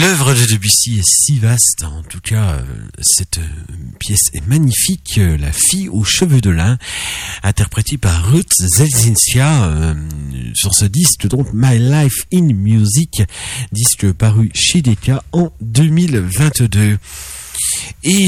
L'œuvre de Debussy est si vaste, en tout cas, cette pièce est magnifique, La fille aux cheveux de lin, interprétée par Ruth Zelzinska, sur ce disque, donc My Life in Music, disque paru chez Decca en 2022. Et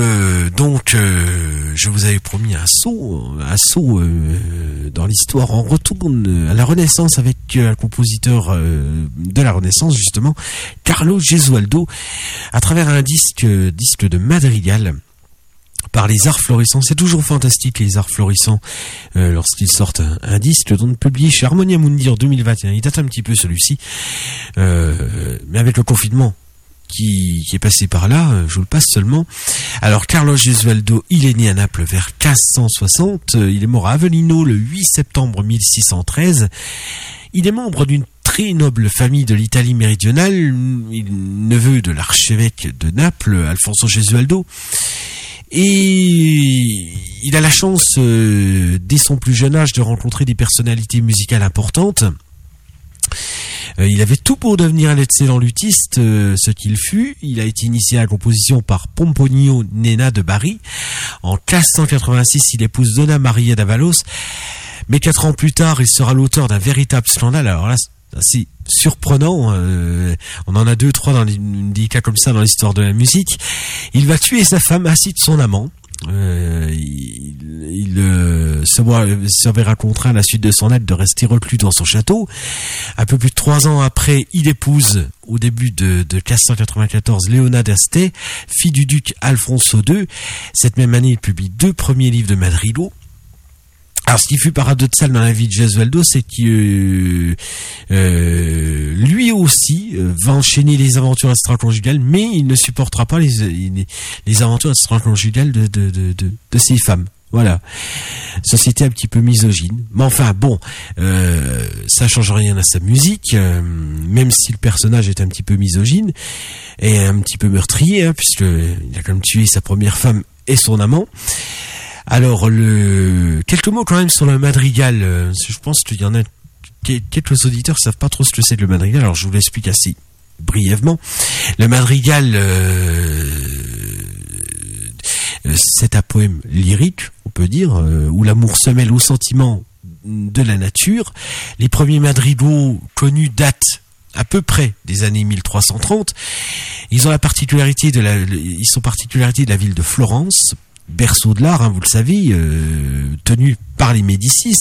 je vous avais promis un saut dans l'histoire. On retourne à la Renaissance avec un compositeur de la Renaissance, justement, Carlo Gesualdo, à travers un disque de madrigal par les Arts Florissants. C'est toujours fantastique, les Arts Florissants, lorsqu'ils sortent un disque, donc publié chez Harmonia Mundi en 2021. Il date un petit peu, celui-ci, mais avec le confinement qui est passé par là, je vous le passe seulement. Alors, Carlo Gesualdo, il est né à Naples vers 1560, il est mort à Avellino le 8 septembre 1613. Il est membre d'une très noble famille de l'Italie méridionale, neveu de l'archevêque de Naples, Alfonso Gesualdo. Et il a la chance, dès son plus jeune âge, de rencontrer des personnalités musicales importantes. Il avait tout pour devenir un excellent luthiste, ce qu'il fut. Il a été initié à la composition par Pomponio Nena de Bari. En 1586, il épouse Donna Maria d'Avalos. Mais 4 ans plus tard, il sera l'auteur d'un véritable scandale. Alors là, c'est assez surprenant. On en a 2-3 dans des cas comme ça dans l'histoire de la musique. Il va tuer sa femme ainsi que son amant. Il se verra contraint à la suite de son acte de rester reclus dans son château. Un peu plus de 3 ans après, il épouse au début de 1594 Leona d'Este, fille du duc Alfonso II. Cette même année, il publie 2 premiers livres de madrigaux. Alors, ce qui fut paradoxal dans la vie de Gesualdo, c'est que lui aussi va enchaîner les aventures extra-conjugales, mais il ne supportera pas les aventures extra-conjugales de ses femmes. Voilà. Société un petit peu misogyne. Mais enfin, bon, ça change rien à sa musique, même si le personnage est un petit peu misogyne et un petit peu meurtrier, hein, puisqu'il a quand même tué sa première femme et son amant. Alors, quelques mots quand même sur le madrigal. Je pense qu'il y en a quelques auditeurs qui savent pas trop ce que c'est que le madrigal. Alors, je vous l'explique assez brièvement. Le madrigal, c'est un poème lyrique, on peut dire, où l'amour se mêle au sentiment de la nature. Les premiers madrigaux connus datent à peu près des années 1330. Ils sont particularité de la ville de Florence, berceau de l'art, hein, vous le savez, tenu par les Médicis.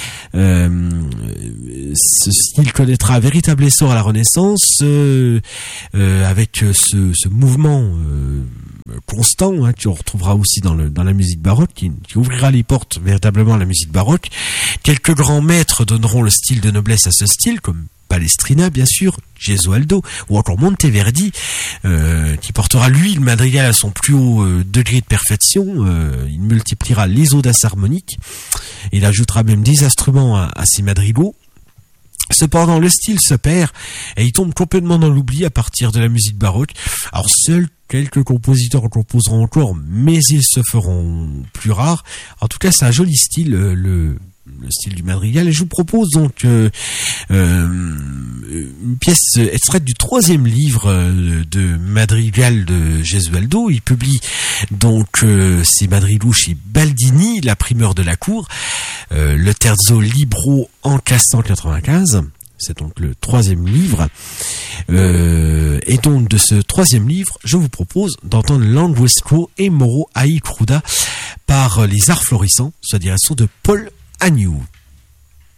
Ce style connaîtra un véritable essor à la Renaissance, avec ce mouvement constant, hein, qu'on retrouvera aussi dans la musique baroque, qui ouvrira les portes véritablement à la musique baroque. Quelques grands maîtres donneront le style de noblesse à ce style, comme Palestrina, bien sûr, Gesualdo, ou encore Monteverdi, qui portera lui le madrigal à son plus haut degré de perfection. Il multipliera les audaces harmoniques, il ajoutera même des instruments à ses madrigaux. Cependant, le style se perd et il tombe complètement dans l'oubli à partir de la musique baroque. Alors, seuls quelques compositeurs en composeront encore, mais ils se feront plus rares. En tout cas, c'est un joli style, le style du madrigal, et je vous propose donc une pièce extraite du 3e livre de madrigal de Gesualdo. Il publie donc ses madrigaux chez Baldini, la primeur de la cour, le Terzo Libro en 1595. C'est donc le 3e livre. Et donc de ce 3e livre, je vous propose d'entendre Languesco et Moro ai Cruda par les Arts Florissants, c'est-à-dire un son de Paul Agnew.